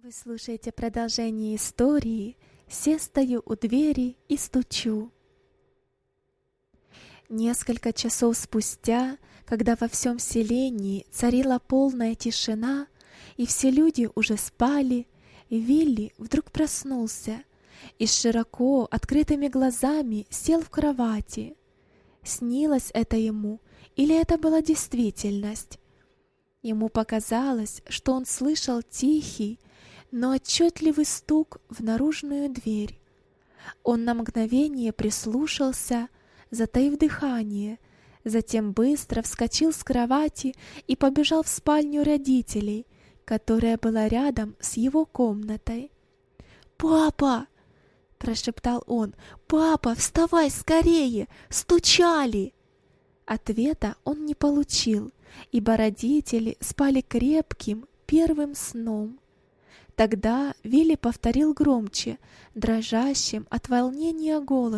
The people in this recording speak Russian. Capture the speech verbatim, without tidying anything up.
Вы слушаете продолжение истории «Се стою у двери и стучу». Несколько часов спустя, когда во всем селении царила полная тишина, и все люди уже спали, Вилли вдруг проснулся и с широко открытыми глазами сел в кровати. Снилось это ему, или это была действительность? Ему показалось, что он слышал тихий, но отчетливый стук в наружную дверь. Он на мгновение прислушался, затаив дыхание, затем быстро вскочил с кровати и побежал в спальню родителей, которая была рядом с его комнатой. «Папа!» — прошептал он. «Папа, вставай скорее! Стучали!» Ответа он не получил, ибо родители спали крепким первым сном. Тогда Вилли повторил громче, дрожащим от волнения голосом: